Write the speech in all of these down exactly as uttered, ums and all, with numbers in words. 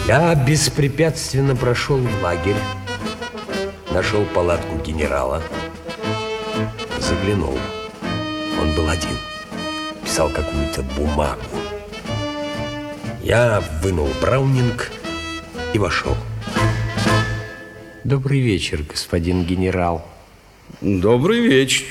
Я беспрепятственно прошел в лагерь, нашел палатку генерала, заглянул. Он был один, писал какую-то бумагу. Я вынул браунинг и вошел. Добрый вечер, господин генерал. Добрый вечер.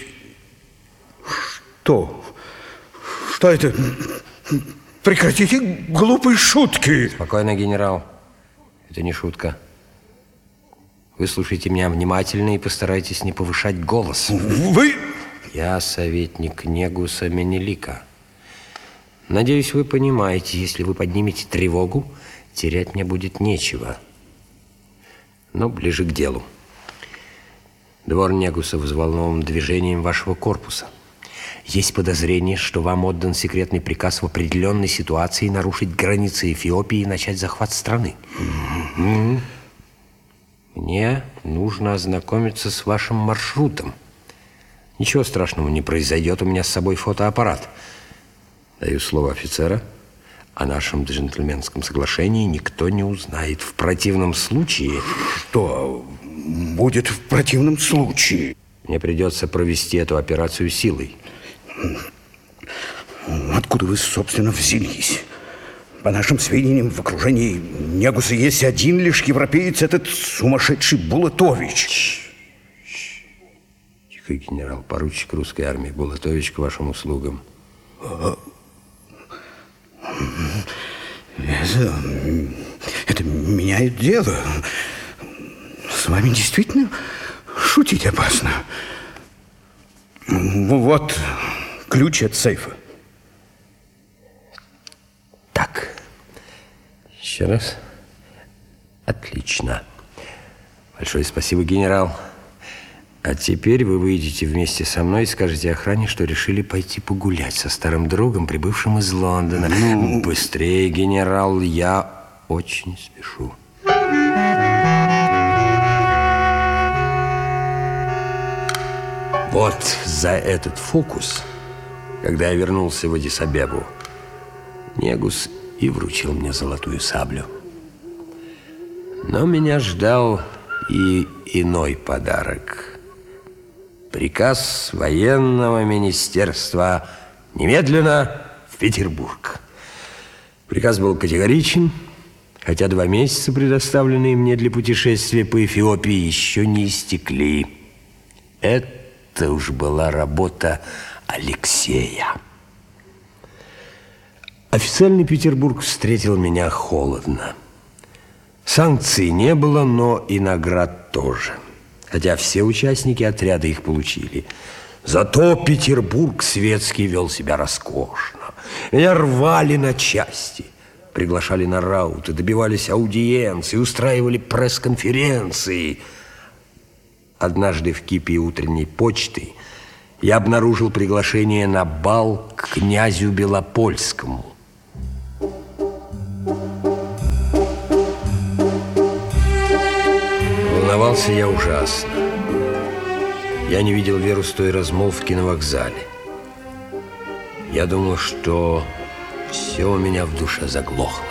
Что? Что это? Прекратите глупые шутки. Спокойно, генерал. Это не шутка. Вы слушайте меня внимательно и постарайтесь не повышать голос. Вы? Я советник Негуса Менелика. Надеюсь, вы понимаете, если вы поднимете тревогу, терять мне будет нечего. Но ближе к делу. Двор Негуса взволнован движением вашего корпуса. Есть подозрение, что вам отдан секретный приказ в определенной ситуации нарушить границы Эфиопии и начать захват страны. Mm-hmm. Мне нужно ознакомиться с вашим маршрутом. Ничего страшного не произойдет, у меня с собой фотоаппарат. Даю слово офицера. О нашем джентльменском соглашении никто не узнает. В противном случае... Что будет в противном случае? Мне придется провести эту операцию силой. Откуда вы, собственно, взялись? По нашим сведениям, в окружении Негуса есть один лишь европеец, этот сумасшедший Булатович. Тихо, генерал, поручик русской армии Булатович к вашим услугам. Это, это меняет дело. С вами действительно шутить опасно. Вот ключ от сейфа. Так, еще раз. Отлично. Большое спасибо, генерал. А теперь вы выйдете вместе со мной и скажете охране, что решили пойти погулять со старым другом, прибывшим из Лондона. Ну, быстрее, генерал, я очень спешу. Вот за этот фокус, когда я вернулся в Аддис-Абебу, Негус и вручил мне золотую саблю. Но меня ждал и иной подарок. Приказ военного министерства немедленно в Петербург. Приказ был категоричен, хотя два месяца, предоставленные мне для путешествия по Эфиопии, еще не истекли. Это уж была работа Алексея. Официальный Петербург встретил меня холодно. Санкций не было, но и наград тоже. Хотя все участники отряда их получили. Зато Петербург светский вел себя роскошно. Меня рвали на части, приглашали на рауты, добивались аудиенции, устраивали пресс-конференции. Однажды в кипе утренней почты я обнаружил приглашение на бал к князю Белопольскому. Волновался я ужасно. Я не видел Веру с той размолвки на вокзале. Я думал, что все у меня в душе заглохло.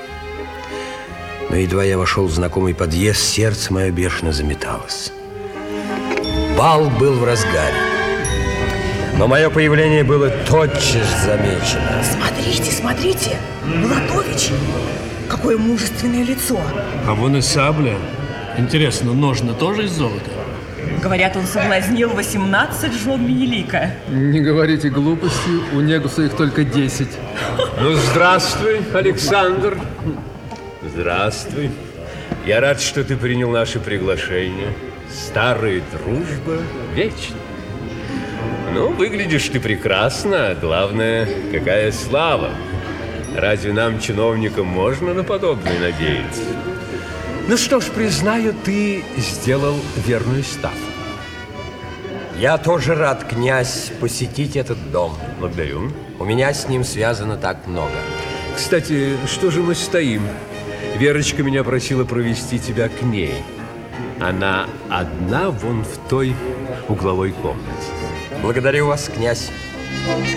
Но едва я вошел в знакомый подъезд, сердце мое бешено заметалось. Бал был в разгаре. Но мое появление было тотчас замечено. Смотрите, смотрите, Булатович, какое мужественное лицо. А вон и сабля. Интересно, ножны тоже из золота? Говорят, он соблазнил восемнадцать жен Менелика. Не говорите глупости, у Негуса их только десять. Ну, здравствуй, Александр. Здравствуй. Я рад, что ты принял наше приглашение. Старая дружба вечна. Ну, выглядишь ты прекрасно. Главное, какая слава. Разве нам, чиновникам, можно на подобное надеяться? Ну что ж, признаю, ты сделал верную ставку. Я тоже рад, князь, посетить этот дом. Благодарю. У меня с ним связано так много. Кстати, что же мы стоим? Верочка меня просила провести тебя к ней. Она одна вон в той угловой комнате. Благодарю вас, князь.